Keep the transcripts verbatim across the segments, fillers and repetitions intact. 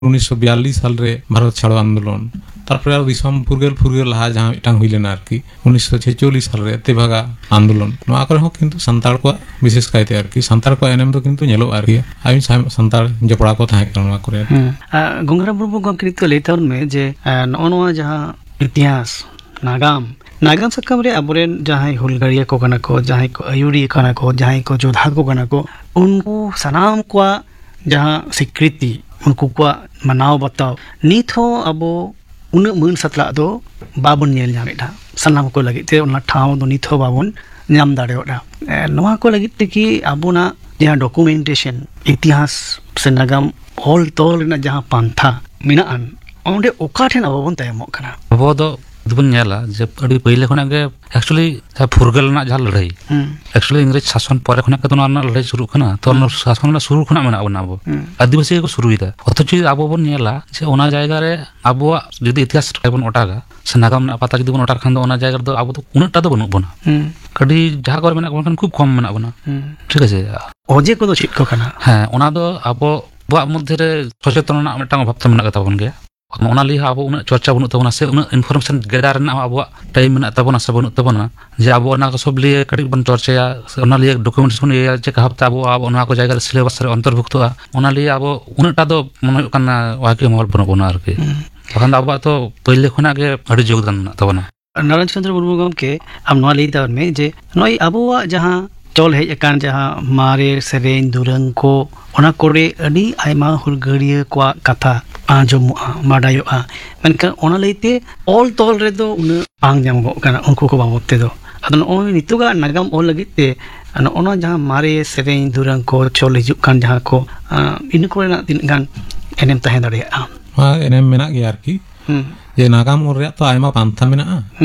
उन्नीस सौ बयालीस साल रे भारत छाड़ो आंदोलन तारपरे आरो दिसम फुरगेल फुरगेल लाहा जहां मिटांग हुई लेना आरकी उन्नीस सौ छियालीस साल रे तेभागा आंदोलन नोआ करे हो किंतु संताल को विशेष कायते आरकी संताल को एनएम तो किंतु नेलो आरकी आइ संताल जपड़ा को थाहे करनवा करे गंगरा मुर्मू गमके तो लेताउन में जे नोआ जहां इतिहास नागाम नागाम सकम रे अबरेन जहां हुलगड़िया को कना को जहां को अयुरी कना को जहां को जोधा को कना को उनको सनाम को जहां स्वीकृति उनको को मनाव बताओ नित हो अब उन मन सतला दो बाबन नेल नामेदा सनाम को लगिते उन ठाव दो नित हो बाबन नाम दाड़ेओडा नोआ को लगिते कि अबुना जहां डॉक्यूमेंटेशन इतिहास से नागाम ऑल तोल ना जहां पांथा मिनान ओंडे ओका ठेन अबन तायमो कना अबो दो दुबन नेला जे अडी पहिले खना के एक्चुअली फुरगल ना जहां लड़ाई एक्चुअली इंग्रेज शासन परे खना के तो ना लड़ाई शुरू खना तो शासन शुरू खना मेना बना अब आदिवासी को शुरू हुईदा अथच अब बन नेला जे ओना जायगा रे अब जदी इतिहास बन ओटागा से नागाम ना पता जदी बन ओटार खान दो ओना जायगा दो अब तो उनटा दो बनु बना कडी जहां कर मेना बन खूब कम मेना बना ठीक है ओजे को दो छिट को कना हां ओना दो अब बा मध्य रे सचेतन ना मिटांग भाबते मेना कता बन गया ओना लिहा अब उन चर्चा बनु तबना से उन इनफॉरमेशन गेदर ना अब टाइम मेना तबना से बनु तबना जे अब ओना को सब लिए कटी बन चर्चा ओना लिए डॉक्यूमेंटेशन ये जे कहबता अब अब ओना को जायगा सिलेबस रे अंतर्भुक्तआ ओना लिए अब उनटा दो मन कना वाके मोहल बनु बना आरके तखन अब तो पहिले खना के अडी योगदान ना तबना नारायण चंद्र मुर्मू गमके हम नोआ लेदा में जे नोई अबवा जहां चल हेज अकान जहां मारे सेरेन दुरंग को ओना कोरे अडी आयमा हुलगड़िया को कथा आजमुआ बाडायोआ मेनका ओना लेते ऑल तोल रे दो उन पांग जामगो कना उनको को बाबते दो अदन ओ नितुगा नागाम ओ लगिते अन ओना जहां मारे सेरेन दुरंग को चल हिजु कान जहां को इन कोरेना तीन गान एनएम तहे दाड़िया हां एनएम मेना गया आरकी जे नागाम ओर रे तो आयमा पांथा मेना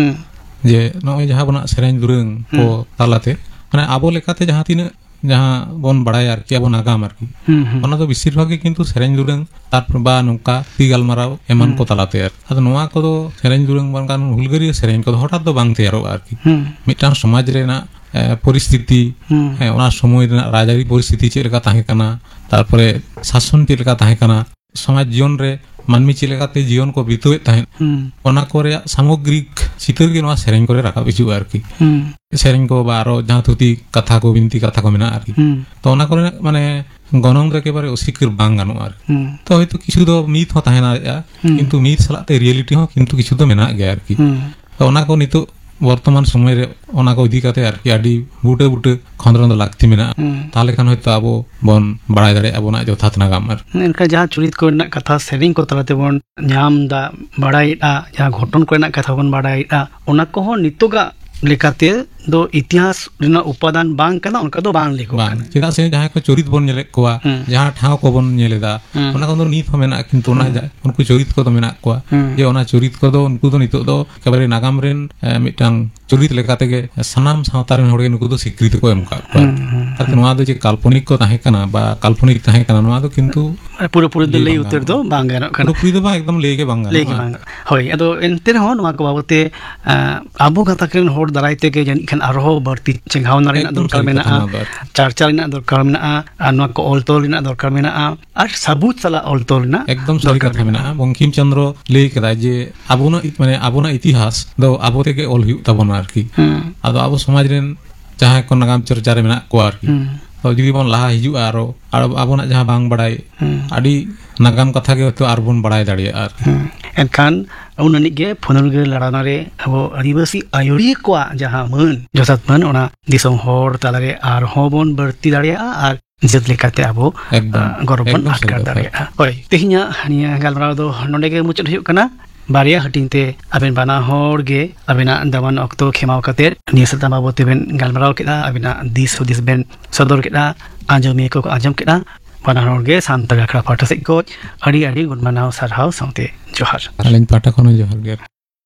जे नोय जहां बना सेरेन दुरंग को तालाते माने आबो लेकाते जहां तीन जहां बन बड़ाय आरकी आबो नागाम आरकी ओना तो बेसिर भाग किंतु सेरेन दुरंग तारपर बा नोका ती गालमाराव एमान को तालाते आर अद नोआ को दो सेरेन दुरंग बन कान हुलगरिया सेरेन को हठात दो बांग तैयारो आरकी मिटान समाज रेना परिस्थिति ओना समय रेना राजरी परिस्थिति चे लेका ताहे कना तारपरे शासन चे लेका ताहे कना समाज जीवन रे मानमी चे लेकाते जीवन को बितोए ताहे ओना कोरे सामग्रिक चितर के नोआ सेरेन करे राखा बिचु आरकी सेरेन को बारो जहां थुती कथा को बिनती कथा को मेना आरकी तो ओना करे माने गनंग रे केबारे ओसिकिर बांग गानो आर तो होयतो किछु दो मीत हो ताहेना किंतु मीत सलाते रियलिटी हो किंतु किछु दो मेना गया आरकी तो ओना को नितो वर्तमान समय रे ओना को इदी काते आरकी आडी बुटे बुटे खंद्रन लागती मेना ताले खान होयतो आबो बन बड़ाय दाड़े आबोना जथात नागाम आर इनका जहां चुरित कोना कथा सेरिंग को तलाते बन ᱧᱟᱢ दा बड़ायदा जहां घटन कोना कथा बन बड़ायदा ओना को हो नितोगा लेकाते दो इतिहास रिना उपादान बांग कना उनका दो बांग लिखो बांग चिदा से जहां को चोरित बन नेले कोआ जहां ठाव को बन नेलेदा ओना को दो नीत हो मेना किंतु ओना उनको चोरित को तो मेना कोआ जे ओना चोरित को दो उनको दो नितो दो केबारे नागाम रेन मिटांग चोरित लेकाते के सनाम सावतार रेन होड़े नुको दो स्वीकृति को एमका ताकि नोआ दो जे काल्पनिक को ताहे कना बा काल्पनिक ताहे कना नोआ दो किंतु पूरे पूरे दो लई उतर दो बांग गानो कना पूरे दो बा एकदम लेके बांग लेके बांग होय अदो एनते हो नोआ को बाबते आबो कथा केन होड़ दरायते के जन खन आरो बर्ती चेंगावना रेना दरकार मेना चर्चा रेना दरकार मेना नोआ को ऑल तोल रेना दरकार मेना आर सबूत सला ऑल तोल ना एकदम सही कथा मेना बंकिम चंद्र लेई केदा जे आबोना माने आबोना इतिहास दो आबो तेके ऑल हुई तबना आरकी आदो आबो समाज रेन जहां को नागाम चर्चा रे मेना को आरकी तो जुदी बन लाहा हिजु आरो आर आबोना जहां बांग बड़ाय आडी नागाम कथा के तो आरबन बड़ाय दाड़िया आर एनखान उननि गे फुनुलगे लड़ाना रे अबो आदिवासी आयुरी को जहां मन जसत मन ओना दिसम होर तालारे आर होबन बर्ती दाड़िया आर जत लेकाते अबो गौरवबन आटकार दाड़िया ओय तेहिया हनिया गालमराव दो नोंडे गे मुचद हुयु कना बारिया हटिंते अबेन बाना होर गे अबेना दमन अक्तो खेमाव कते नियसता बाबते बेन गालमराव केदा अबेना दिस दिस बेन सदर केदा आजमी को आजम केदा बाना होर गे सांता गखरा पाटा से को अड़ी अड़ी गुणमानाव सरहाव साउते जोहार अलेन पाटा कोन जोहार गे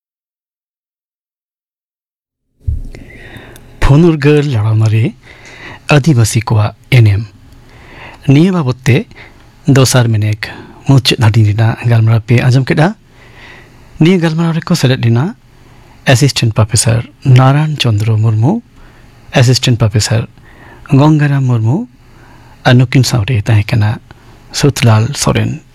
फुनुरगल लड़ामारे आदिवासी को एनएम निये बाबते दोसार मेनेक मुच धाडिना गालमराव पे आजम केदा निये गालमराव रे को सेलेक्ट दिना assistant professor Narayan Chandra Murmu assistant professor Gangaram Murmu अनुकिन सावरे ताहेकना सुतलाल सोरेन